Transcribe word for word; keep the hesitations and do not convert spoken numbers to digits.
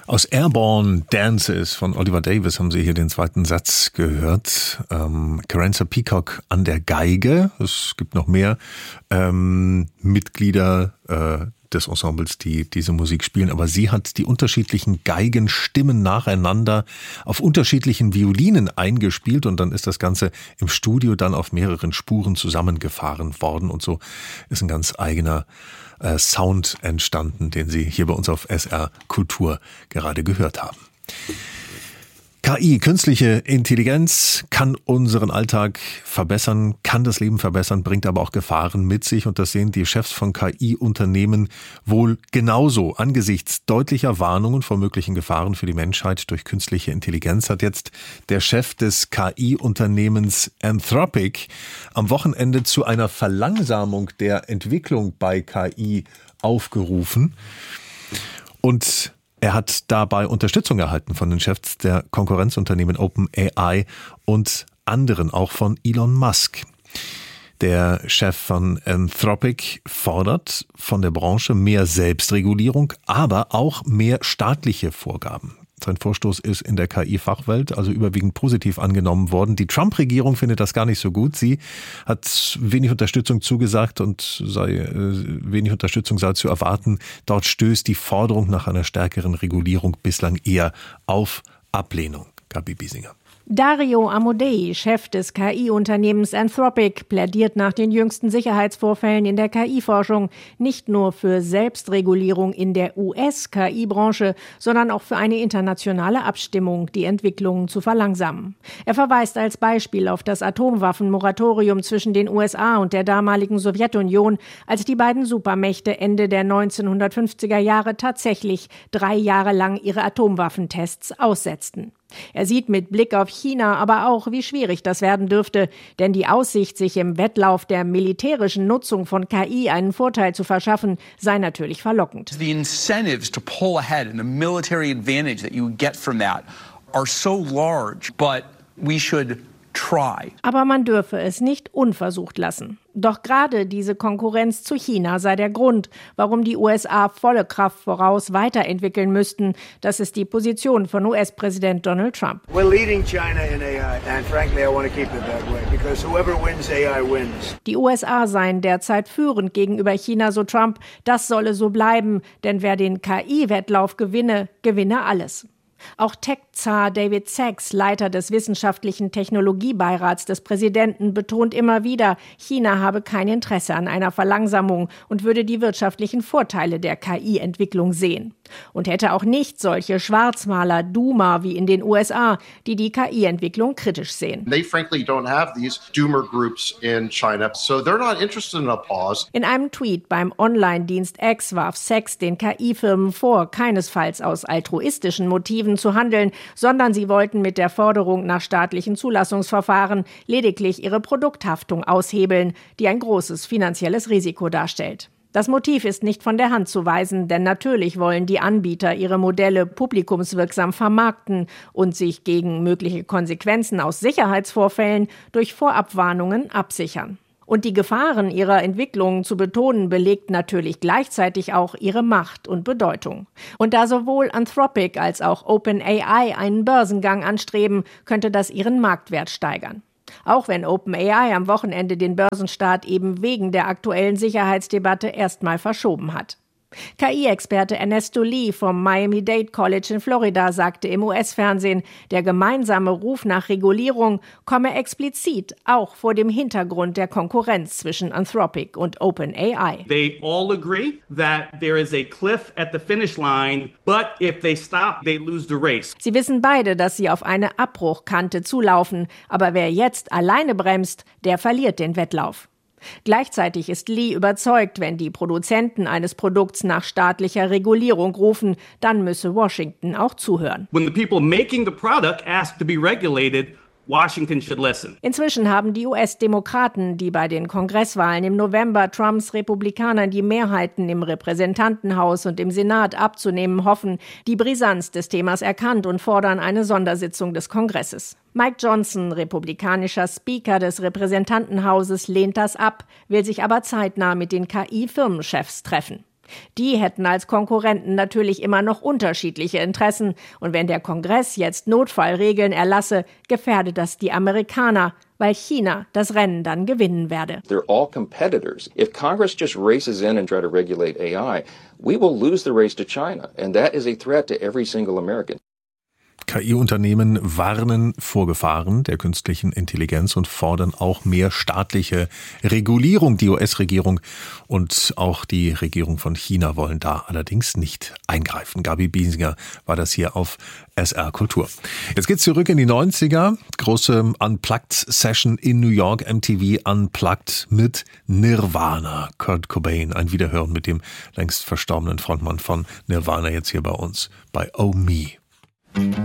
Aus Airborne Dances von Oliver Davis haben Sie hier den zweiten Satz gehört. Ähm, Carenza Peacock an der Geige. Es gibt noch mehr ähm, Mitglieder äh, des Ensembles, die diese Musik spielen. Aber sie hat die unterschiedlichen Geigenstimmen nacheinander auf unterschiedlichen Violinen eingespielt und dann ist das Ganze im Studio dann auf mehreren Spuren zusammengefahren worden. Und so ist ein ganz eigener äh, Sound entstanden, den Sie hier bei uns auf S R Kultur gerade gehört haben. K I, künstliche Intelligenz, kann unseren Alltag verbessern, kann das Leben verbessern, bringt aber auch Gefahren mit sich. Und das sehen die Chefs von K I-Unternehmen wohl genauso. Angesichts deutlicher Warnungen vor möglichen Gefahren für die Menschheit durch künstliche Intelligenz hat jetzt der Chef des K I-Unternehmens Anthropic am Wochenende zu einer Verlangsamung der Entwicklung bei K I aufgerufen. Und er hat dabei Unterstützung erhalten von den Chefs der Konkurrenzunternehmen OpenAI und anderen, auch von Elon Musk. Der Chef von Anthropic fordert von der Branche mehr Selbstregulierung, aber auch mehr staatliche Vorgaben. Sein Vorstoß ist in der K I-Fachwelt also überwiegend positiv angenommen worden. Die Trump-Regierung findet das gar nicht so gut. Sie hat wenig Unterstützung zugesagt und sei, äh, wenig Unterstützung sei zu erwarten. Dort stößt die Forderung nach einer stärkeren Regulierung bislang eher auf Ablehnung. Gabi Biesinger. Dario Amodei, Chef des K I-Unternehmens Anthropic, plädiert nach den jüngsten Sicherheitsvorfällen in der K I-Forschung nicht nur für Selbstregulierung in der U S-K I-Branche, sondern auch für eine internationale Abstimmung, die Entwicklungen zu verlangsamen. Er verweist als Beispiel auf das Atomwaffenmoratorium zwischen den U S A und der damaligen Sowjetunion, als die beiden Supermächte Ende der neunzehnhundertfünfziger Jahre tatsächlich drei Jahre lang ihre Atomwaffentests aussetzten. Er sieht mit Blick auf China aber auch, wie schwierig das werden dürfte, denn die Aussicht, sich im Wettlauf der militärischen Nutzung von K I einen Vorteil zu verschaffen, sei natürlich verlockend. The incentives to pull ahead and the military advantage that you get from that are so large, but we should try. Aber man dürfe es nicht unversucht lassen. Doch gerade diese Konkurrenz zu China sei der Grund, warum die U S A volle Kraft voraus weiterentwickeln müssten. Das ist die Position von U S-Präsident Donald Trump. We're leading China in A I and frankly I want to keep it that way because whoever wins A I wins. Die U S A seien derzeit führend gegenüber China, so Trump. Das solle so bleiben, denn wer den K I-Wettlauf gewinne, gewinne alles. Auch Tech-Zar David Sachs, Leiter des wissenschaftlichen Technologiebeirats des Präsidenten, betont immer wieder, China habe kein Interesse an einer Verlangsamung und würde die wirtschaftlichen Vorteile der K I-Entwicklung sehen. Und hätte auch nicht solche Schwarzmaler, Doomer wie in den U S A, die die K I-Entwicklung kritisch sehen. They frankly don't have these doomer groups in China, so they're not interested in a pause. In einem Tweet beim Online-Dienst X warf Sachs den K I-Firmen vor, keinesfalls aus altruistischen Motiven zu handeln, sondern sie wollten mit der Forderung nach staatlichen Zulassungsverfahren lediglich ihre Produkthaftung aushebeln, die ein großes finanzielles Risiko darstellt. Das Motiv ist nicht von der Hand zu weisen, denn natürlich wollen die Anbieter ihre Modelle publikumswirksam vermarkten und sich gegen mögliche Konsequenzen aus Sicherheitsvorfällen durch Vorabwarnungen absichern. Und die Gefahren ihrer Entwicklung zu betonen, belegt natürlich gleichzeitig auch ihre Macht und Bedeutung. Und da sowohl Anthropic als auch OpenAI einen Börsengang anstreben, könnte das ihren Marktwert steigern. Auch wenn OpenAI am Wochenende den Börsenstart eben wegen der aktuellen Sicherheitsdebatte erstmal verschoben hat. K I-Experte Ernesto Lee vom Miami-Dade College in Florida sagte im U S-Fernsehen, der gemeinsame Ruf nach Regulierung komme explizit auch vor dem Hintergrund der Konkurrenz zwischen Anthropic und OpenAI. They all agree that there is a cliff at the finish line, but if they stop, they lose the race. Sie wissen beide, dass sie auf eine Abbruchkante zulaufen, aber wer jetzt alleine bremst, der verliert den Wettlauf. Gleichzeitig ist Lee überzeugt, wenn die Produzenten eines Produkts nach staatlicher Regulierung rufen, dann müsse Washington auch zuhören. When the people making the product ask to be regulated, Washington should listen. Inzwischen haben die U S-Demokraten, die bei den Kongresswahlen im November Trumps Republikanern die Mehrheiten im Repräsentantenhaus und im Senat abzunehmen hoffen, die Brisanz des Themas erkannt und fordern eine Sondersitzung des Kongresses. Mike Johnson, republikanischer Speaker des Repräsentantenhauses, lehnt das ab, will sich aber zeitnah mit den K I-Firmenchefs treffen. Die hätten als Konkurrenten natürlich immer noch unterschiedliche Interessen. Und wenn der Kongress jetzt Notfallregeln erlasse, gefährde das die Amerikaner, weil China das Rennen dann gewinnen werde. They're all competitors. If Congress just races in and try to regulate A I, we will lose the race to China. And that is a threat to every single American. K I-Unternehmen warnen vor Gefahren der künstlichen Intelligenz und fordern auch mehr staatliche Regulierung. Die U S-Regierung und auch die Regierung von China wollen da allerdings nicht eingreifen. Gabi Biesinger war das hier auf S R Kultur. Jetzt geht's zurück in die neunziger. Große Unplugged-Session in New York, M T V Unplugged mit Nirvana. Kurt Cobain, ein Wiederhören mit dem längst verstorbenen Frontmann von Nirvana jetzt hier bei uns bei Oh Me.